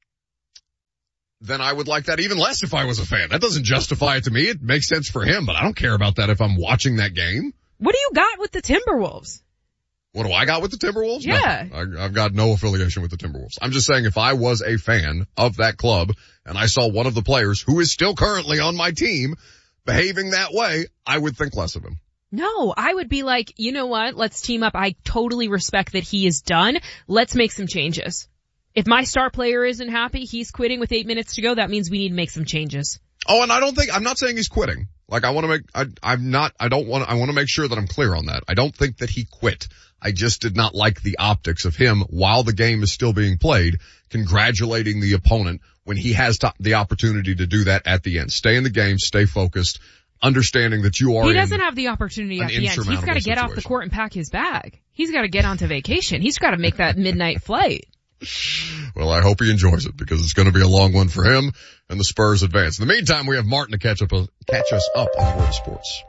Then I would like that even less if I was a fan. That doesn't justify it to me. It makes sense for him, but I don't care about that if I'm watching that game.
What do you got with the Timberwolves?
What do I got with the Timberwolves?
Yeah.
I, I've got no affiliation with the Timberwolves. I'm just saying if I was a fan of that club and I saw one of the players who is still currently on my team behaving that way, I would think less of him.
No, I would be like, you know what? Let's team up. I totally respect that he is done. Let's make some changes. If my star player isn't happy, he's quitting with eight minutes to go. That means we need to make some changes.
Oh, and I don't think, I'm not saying he's quitting. Like I want to make, I, I'm not, I don't want, I want to make sure that I'm clear on that. I don't think that he quit. I just did not like the optics of him while the game is still being played, congratulating the opponent when he has to, the opportunity to do that at the end. Stay in the game, stay focused. understanding that you are
He doesn't
in
have the opportunity at the end. He's
insurmountable
got to get off the
situation.
court and pack his bag. He's got to get onto vacation. He's got to make that midnight flight.
Well, I hope he enjoys it because it's going to be a long one for him and the Spurs advance. In the meantime, we have Martin to catch up, uh, catch us up on the world of sports.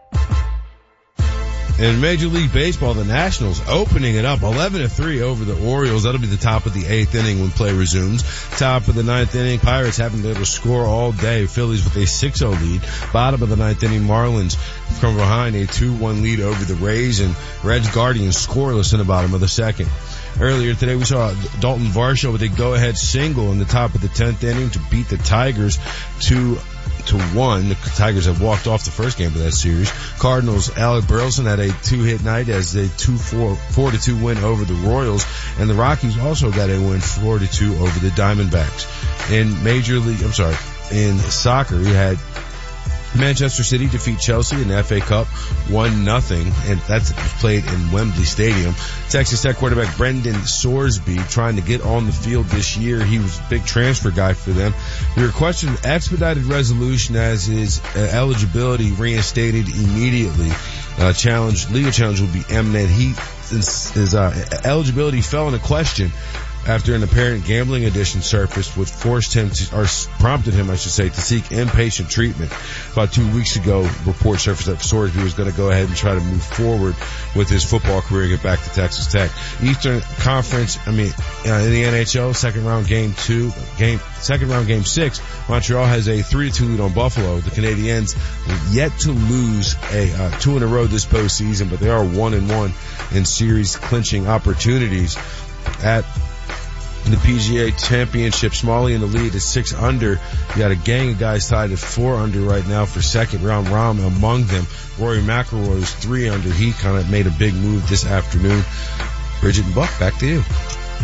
In Major League Baseball, the Nationals opening it up eleven to three over the Orioles. That'll be the top of the eighth inning when play resumes. Top of the ninth inning, Pirates haven't been able to score all day. Phillies with a six oh lead. Bottom of the ninth inning, Marlins from behind a two one lead over the Rays, and Reds Guardians scoreless in the bottom of the second. Earlier today, we saw Dalton Varsho with a go-ahead single in the top of the tenth inning to beat the Tigers two to one. The Tigers have walked off the first game of that series. Cardinals, Alec Burleson had a two-hit night as a two four, four to two win over the Royals, and the Rockies also got a win four to two over the Diamondbacks. In Major League, I'm sorry, in soccer, you had Manchester City defeat Chelsea in the F A Cup one nothing, and that's played in Wembley Stadium. Texas Tech quarterback Brendan Sorsby trying to get on the field this year. He was a big transfer guy for them. They requested expedited resolution as his uh, eligibility reinstated immediately. Uh, challenge, legal challenge will be imminent. He, his, his uh, eligibility fell into question after an apparent gambling addiction surfaced, which forced him to, or prompted him, I should say, to seek inpatient treatment. About two weeks ago, reports surfaced that Sorsby was going to go ahead and try to move forward with his football career and get back to Texas Tech. Eastern Conference, I mean, uh, in the N H L, second round game two, game, second round game six, Montreal has a three to two lead on Buffalo. The Canadiens yet to lose a, uh, two in a row this postseason, but they are one and one in series clinching opportunities at the P G A Championship. Smalley in the lead is six under. You got a gang of guys tied at four under right now for second round. Rahm among them. Rory McIlroy is three under. He kind of made a big move this afternoon. Bridget and Buck, back to you.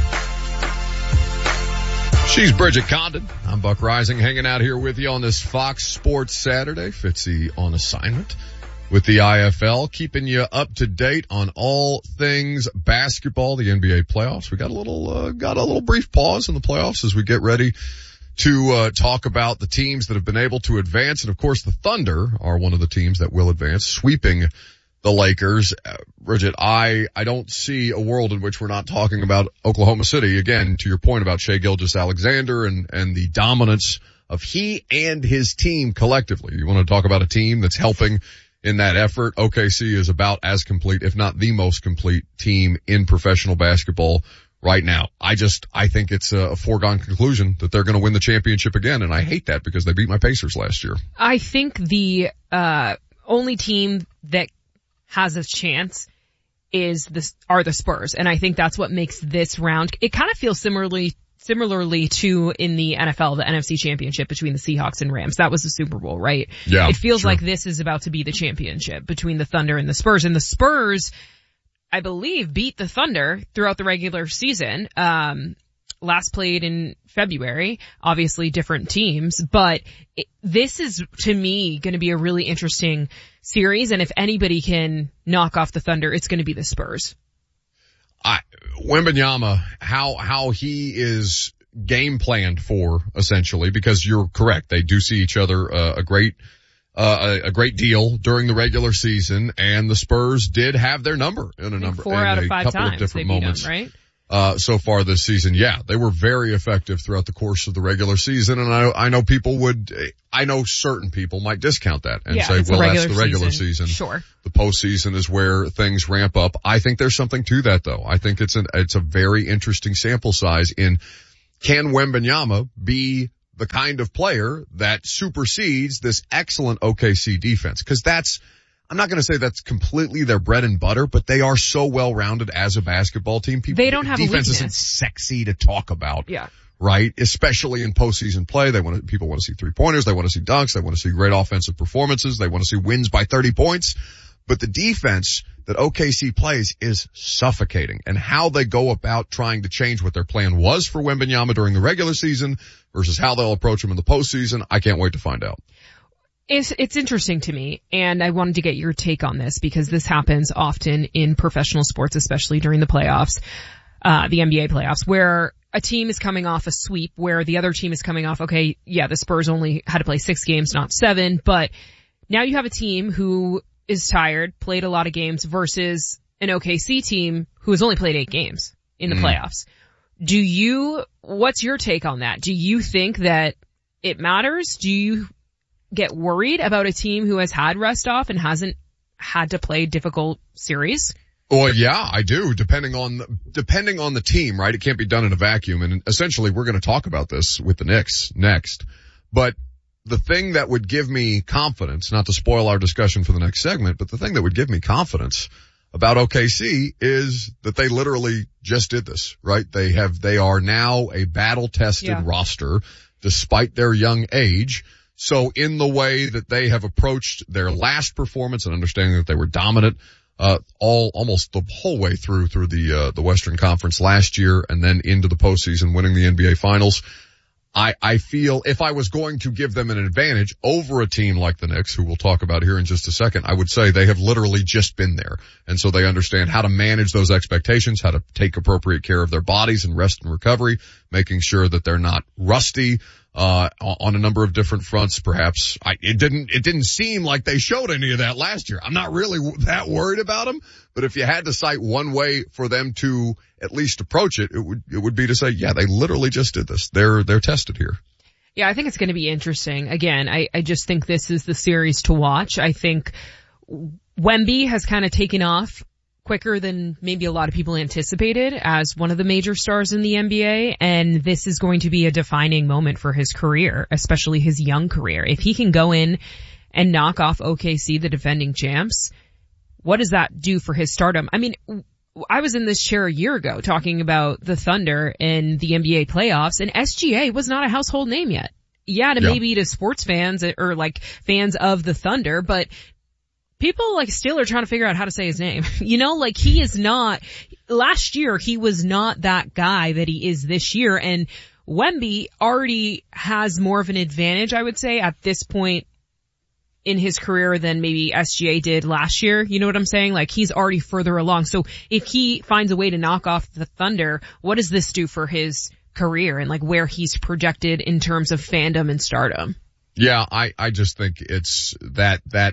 She's Bridget Condon. I'm Buck Rising, hanging out here with you on this Fox Sports Saturday. Fitzy on assignment with the I F L, keeping you up to date on all things basketball, the N B A playoffs. We got a little, uh, got a little brief pause in the playoffs as we get ready to, uh, talk about the teams that have been able to advance. And of course, the Thunder are one of the teams that will advance, sweeping the Lakers. Uh, Bridget, I, I don't see a world in which we're not talking about Oklahoma City. Again, to your point about Shai Gilgeous-Alexander and, and the dominance of he and his team collectively. You want to talk about a team that's helping in that effort. O K C is about as complete, if not the most complete team in professional basketball right now. I just, I think it's a foregone conclusion that they're going to win the championship again. And I hate that because they beat my Pacers last year.
I think the, uh, only team that has a chance is the, are the Spurs. And I think that's what makes this round, it kind of feels similarly Similarly to in the N F L, the N F C championship between the Seahawks and Rams. That was the Super Bowl, right?
Yeah.
It feels
sure.
like this is about to be the championship between the Thunder and the Spurs. And the Spurs, I believe, beat the Thunder throughout the regular season. Um, last played in February, obviously different teams, but it, this is to me going to be a really interesting series. And if anybody can knock off the Thunder, it's going to be the Spurs.
I, Wembanyama, how, how he is game planned for, essentially, because you're correct. They do see each other, uh, a great, uh, a, a great deal during the regular season, and the Spurs did have their number in a number,
four
in
out
a
of five
couple
times
of different
they beat
moments.
them, right?
Uh, so far this season. Yeah, they were very effective throughout the course of the regular season. And I, I know people would, I know certain people might discount that and
yeah,
say, well, that's the regular season.
season. Sure.
The postseason is where things ramp up. I think there's something to that though. I think it's an, it's a very interesting sample size in can Wembanyama be the kind of player that supersedes this excellent O K C defense? Cause that's, I'm not going to say that's completely their bread and butter, but they are so well-rounded as a basketball team. People,
they don't have
defense
a
isn't sexy to talk about.
Yeah.
Right? Especially in postseason play. They want to, people want to see three-pointers. They want to see dunks. They want to see great offensive performances. They want to see wins by thirty points. But the defense that O K C plays is suffocating. And how they go about trying to change what their plan was for Wembanyama during the regular season versus how they'll approach him in the postseason, I can't wait to find out.
It's, it's interesting to me, and I wanted to get your take on this because this happens often in professional sports, especially during the playoffs, uh, the N B A playoffs, where a team is coming off a sweep, where the other team is coming off, okay, yeah, the Spurs only had to play six games, not seven, but now you have a team who is tired, played a lot of games versus an O K C team who has only played eight games in the mm. playoffs. Do you, what's your take on that? Do you think that it matters? Do you get worried about a team who has had rest off and hasn't had to play difficult series?
Well, yeah, I do, depending on, depending on the team, right? It can't be done in a vacuum. And essentially we're going to talk about this with the Knicks next. But the thing that would give me confidence, not to spoil our discussion for the next segment, but the thing that would give me confidence about O K C is that they literally just did this, right? They have, they are now a battle-tested yeah. roster despite their young age. So in the way that they have approached their last performance and understanding that they were dominant, uh, all, almost the whole way through, through the, uh, the Western Conference last year and then into the postseason winning the N B A Finals, I, I feel if I was going to give them an advantage over a team like the Knicks, who we'll talk about here in just a second, I would say they have literally just been there. And so they understand how to manage those expectations, how to take appropriate care of their bodies and rest and recovery, making sure that they're not rusty, uh, on a number of different fronts. Perhaps I, it didn't, it didn't seem like they showed any of that last year. I'm not really that worried about them, but if you had to cite one way for them to at least approach it, it would, it would be to say, yeah, they literally just did this. They're, they're tested here.
Yeah, I think it's going to be interesting. Again, I, I just think this is the series to watch. I think Wemby has kind of taken off quicker than maybe a lot of people anticipated as one of the major stars in the N B A, and this is going to be a defining moment for his career, especially his young career. If he can go in and knock off O K C, the defending champs, what does that do for his stardom? I mean, I was in this chair a year ago talking about the Thunder and the N B A playoffs, and S G A was not a household name yet. Yeah, to yeah. maybe to sports fans or like fans of the Thunder, but people like still are trying to figure out how to say his name. You know, like he is not, last year he was not that guy that he is this year, and Wemby already has more of an advantage, I would say, at this point in his career than maybe S G A did last year. You know what I'm saying? Like he's already further along. So if he finds a way to knock off the Thunder, what does this do for his career and like where he's projected in terms of fandom and stardom?
Yeah, I, I just think it's that, that,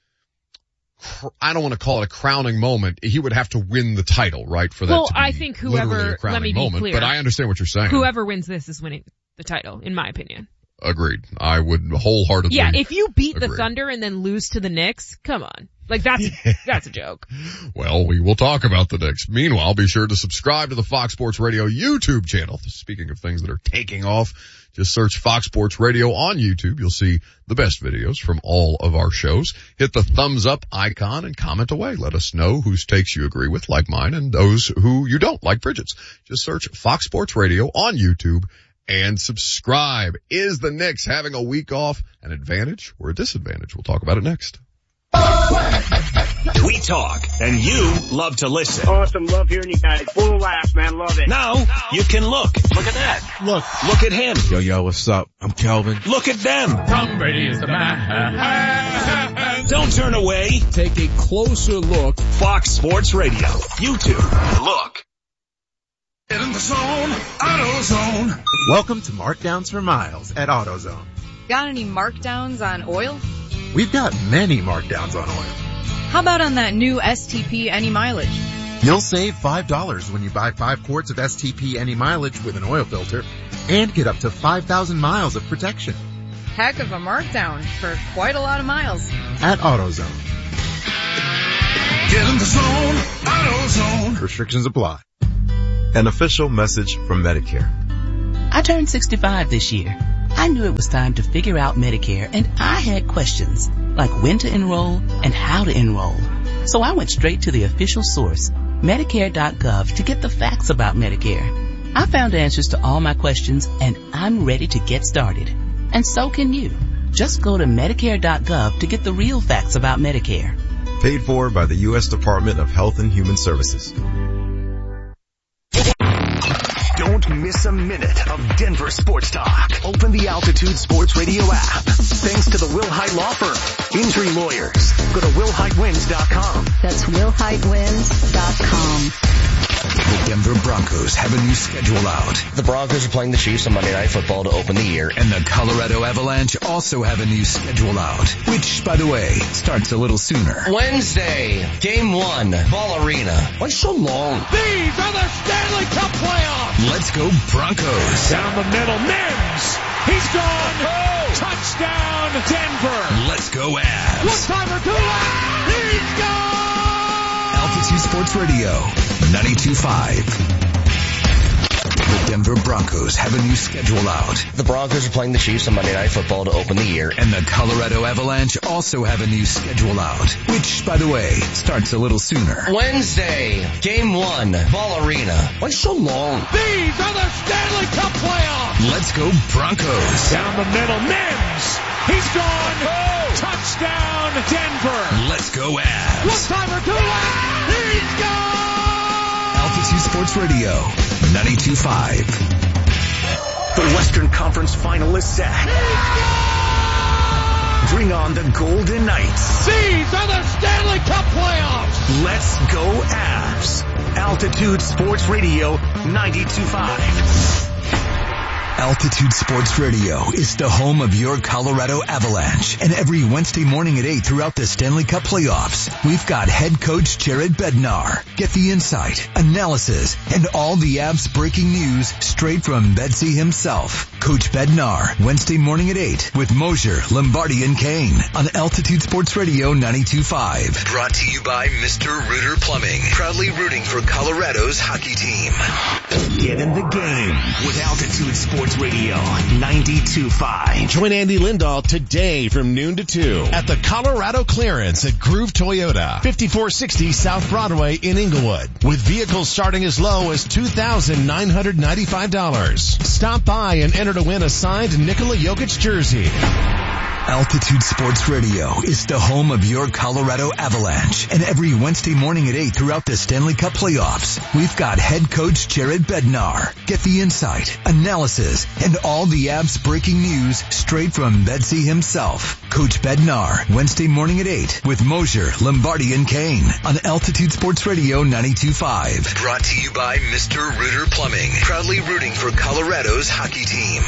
I don't want to call it a crowning moment. He would have to win the title, right? For that
well,
to be
I think whoever,
a crowning
let me be
moment,
clear.
But I understand what you're saying.
Whoever wins this is winning the title, in my opinion.
Agreed. I would wholeheartedly
Yeah, if you beat
agree.
the Thunder and then lose to the Knicks, come on. Like that's, that's a joke.
Well, we will talk about the Knicks. Meanwhile, be sure to subscribe to the Fox Sports Radio YouTube channel. Speaking of things that are taking off, just search Fox Sports Radio on YouTube. You'll see the best videos from all of our shows. Hit the thumbs up icon and comment away. Let us know whose takes you agree with, like mine, and those who you don't, like Bridget's. Just search Fox Sports Radio on YouTube and subscribe. Is the Knicks having a week off an advantage or a disadvantage? We'll talk about it next.
We talk, and you love to listen.
Awesome. Love hearing you guys. Full laughs, man. Love it.
Now, you can look. Look at that. Look. Look at him.
Yo, yo, what's up? I'm Kelvin.
Look at them.
Tom Brady is the man.
Don't turn away.
Take a closer look.
Fox Sports Radio. YouTube. Look.
Get in the zone. AutoZone.
Welcome to Markdowns for Miles at AutoZone.
Got any markdowns on oil?
We've got many markdowns on oil.
How about on that new S T P Any Mileage?
You'll save five dollars when you buy five quarts of S T P Any Mileage with an oil filter and get up to five thousand miles of protection.
Heck of a markdown for quite a lot of miles.
At AutoZone.
Get in the zone. AutoZone.
Restrictions apply.
An official message from Medicare.
I turned sixty-five this year. I knew it was time to figure out Medicare, and I had questions, like when to enroll and how to enroll. So I went straight to the official source, Medicare dot gov, to get the facts about Medicare. I found answers to all my questions, and I'm ready to get started. And so can you. Just go to Medicare dot gov to get the real facts about Medicare.
Paid for by the U S Department of Health and Human Services.
Don't miss a minute of Denver sports talk. Open the Altitude Sports Radio app. Thanks to the Wilhite Law Firm. Injury lawyers. Go to Will Hite Wins dot com.
That's Will Hite Wins dot com.
The Denver Broncos have a new schedule out.
The Broncos are playing the Chiefs on Monday Night Football to open the year.
And the Colorado Avalanche also have a new schedule out, which, by the way, starts a little sooner.
Wednesday, game one, Ball Arena. Why so long?
These are the Stanley Cup playoffs.
Let's go Broncos.
Down the middle, Mims. He's gone. Oh. Touchdown, Denver.
Let's go Avs.
One-timer, two. He's gone.
Altitude Sports Radio, ninety-two point five. The Denver Broncos have a new schedule out.
The Broncos are playing the Chiefs on Monday Night Football to open the year.
And the Colorado Avalanche also have a new schedule out, which, by the way, starts a little sooner.
Wednesday, game one, Ball Arena. Why so long?
These are the Stanley Cup playoffs.
Let's go Broncos.
Down the middle, Mims. He's gone. Oh. Touchdown, Denver.
Let's go Avs.
One-timer, two. He's gone.
Altitude Sports Radio, ninety-two point five.
The Western Conference finalists set. Bring on the Golden Knights.
These are the Stanley Cup playoffs.
Let's go Avs. Altitude Sports Radio, ninety-two point five.
Altitude Sports Radio is the home of your Colorado Avalanche. And every Wednesday morning at eight throughout the Stanley Cup playoffs, we've got head coach Jared Bednar. Get the insight, analysis, and all the Avs breaking news straight from Bedsy himself. Coach Bednar, Wednesday morning at eight with Mosier, Lombardi, and Kane on Altitude Sports Radio ninety-two point five. Brought to you by Mister Rooter Plumbing, proudly rooting for Colorado's hockey team.
Get in the game with Altitude Sports Radio ninety-two point five.
Join Andy Lindahl today from noon to two at the Colorado Clearance at Groove Toyota, fifty-four sixty South Broadway in Inglewood, with vehicles starting as low as two thousand nine hundred ninety-five dollars. Stop by and enter to win a signed Nikola Jokic jersey.
Altitude Sports Radio is the home of your Colorado Avalanche. And every Wednesday morning at eight throughout the Stanley Cup playoffs, we've got head coach Jared Bednar. Get the insight, analysis, and all the Avs breaking news straight from Bedsy himself. Coach Bednar, Wednesday morning at eight with Mosier, Lombardi, and Kane on Altitude Sports Radio ninety-two point five. Brought to you by Mister Rooter Plumbing, proudly rooting for Colorado's hockey team.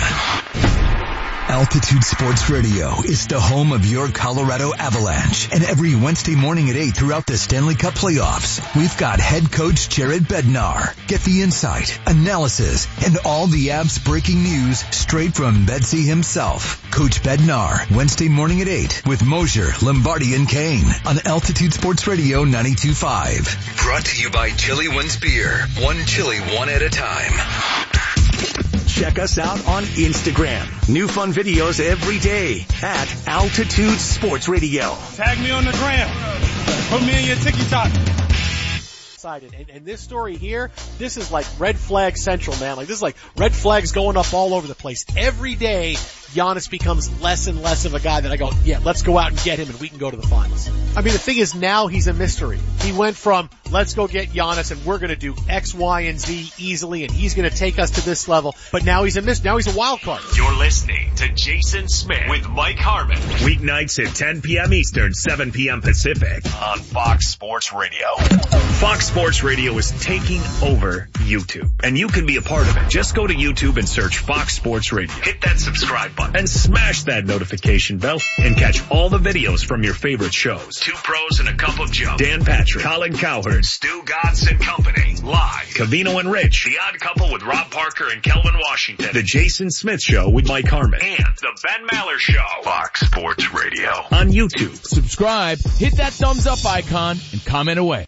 Altitude Sports Radio is the home of your Colorado Avalanche. And every Wednesday morning at eight throughout the Stanley Cup playoffs, we've got head coach Jared Bednar. Get the insight, analysis, and all the Avs breaking news straight from Bedsy himself. Coach Bednar, Wednesday morning at eight with Mosier, Lombardi, and Kane on Altitude Sports Radio ninety-two point five. Brought to you by Chili One's Beer. One chili, one at a time.
Check us out on Instagram. New fun videos every day at Altitude Sports Radio.
Tag me on the gram. Put me in your TikTok.
And, and this story here, this is like red flag central, man. Like this is like red flags going up all over the place. Every day, Giannis becomes less and less of a guy that I go, yeah, let's go out and get him and we can go to the finals. I mean, the thing is now he's a mystery. He went from let's go get Giannis and we're going to do X, Y, and Z easily and he's going to take us to this level. But now he's a mystery. Now he's a wild card.
You're listening to Jason Smith with Mike Harmon. Weeknights at ten p.m. Eastern, seven p.m. Pacific on Fox Sports Radio. Fox Sports Radio is taking over YouTube, and you can be a part of it. Just go to YouTube and search Fox Sports Radio. Hit that subscribe button and smash that notification bell and catch all the videos from your favorite shows. Two Pros and a Cup of Joe. Dan Patrick, Colin Cowherd, Stu Gatz and Company. Live. Covino and Rich. The Odd Couple with Rob Parker and Kelvin Washington. The Jason Smith Show with Mike Harmon. And The Ben Maller Show. Fox Sports Radio. On YouTube.
Subscribe, hit that thumbs up icon, and comment away.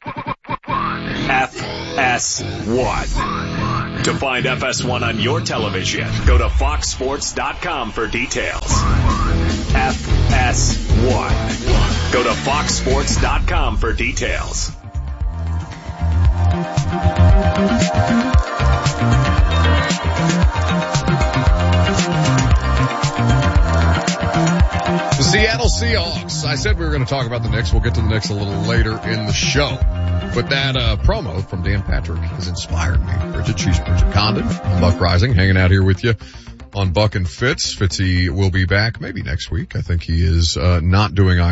F S one. To find F S one on your television, go to fox sports dot com for details. F S one. Go to fox sports dot com for details.
The Seattle Seahawks. I said we were going to talk about the Knicks. We'll get to the Knicks a little later in the show. But that uh, promo from Dan Patrick has inspired me. Bridget, she's Bridget Condon. I'm Buck Rising, hanging out here with you on Buck and Fitz. Fitzy will be back maybe next week. I think he is uh, not doing